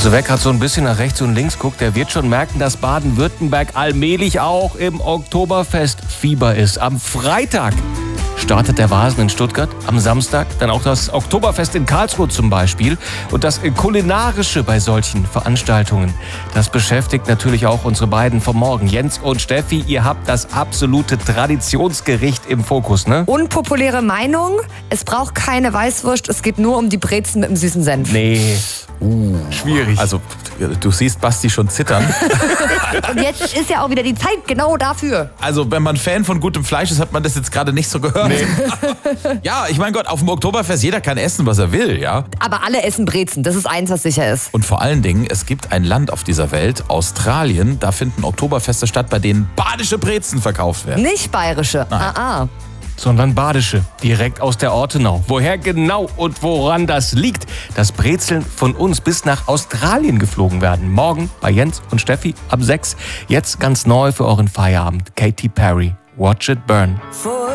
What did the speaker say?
Also wer gerade so ein bisschen nach rechts und links guckt, der wird schon merken, dass Baden-Württemberg allmählich auch im Oktoberfest-Fieber ist. Am Freitag startet der Vasen in Stuttgart, am Samstag dann auch das Oktoberfest in Karlsruhe zum Beispiel. Und das Kulinarische bei solchen Veranstaltungen, das beschäftigt natürlich auch unsere beiden vom Morgen. Jens und Steffi, ihr habt das absolute Traditionsgericht im Fokus, ne? Unpopuläre Meinung, es braucht keine Weißwurst, es geht nur um die Brezen mit dem süßen Senf. Nee, schwierig. Also, du siehst Basti schon zittern. Und jetzt ist ja auch wieder die Zeit genau dafür. Also, wenn man Fan von gutem Fleisch ist, hat man das jetzt gerade nicht so gehört. Nee. Ja, ich mein Gott, auf dem Oktoberfest, jeder kann essen, was er will, ja? Aber alle essen Brezen, das ist eins, was sicher ist. Und vor allen Dingen, es gibt ein Land auf dieser Welt, Australien, da finden Oktoberfeste statt, bei denen badische Brezen verkauft werden. Nicht bayerische. Nein. Sondern badische, direkt aus der Ortenau. Woher genau und woran das liegt, dass Brezeln von uns bis nach Australien geflogen werden. Morgen bei Jens und Steffi ab 6. Jetzt ganz neu für euren Feierabend. Katy Perry, Watch It Burn.